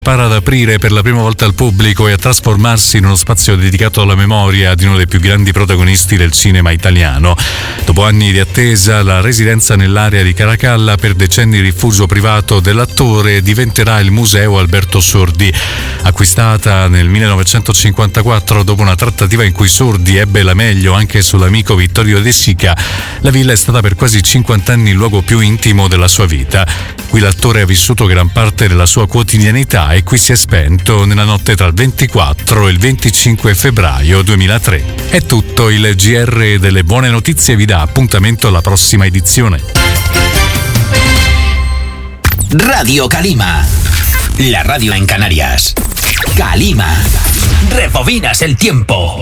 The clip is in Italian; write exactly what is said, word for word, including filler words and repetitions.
Para ad aprire per la prima volta al pubblico e a trasformarsi in uno spazio dedicato alla memoria di uno dei più grandi protagonisti del cinema italiano. Dopo anni di attesa, la residenza nell'area di Caracalla, per decenni rifugio privato dell'attore, diventerà il Museo Alberto Sordi. Acquistata nel millenovecentocinquantaquattro dopo una trattativa in cui Sordi ebbe la meglio anche sull'amico Vittorio De Sica, la villa è stata per quasi cinquanta anni il luogo più intimo della sua vita. Qui l'attore ha vissuto gran parte della sua quotidianità e qui si è spento nella notte tra il ventiquattro e il venticinque febbraio duemilatré. È tutto, il G R delle buone notizie vi dà appuntamento alla prossima edizione. Radio Calima, la radio en Canarias. Calima, rebobinas el tiempo.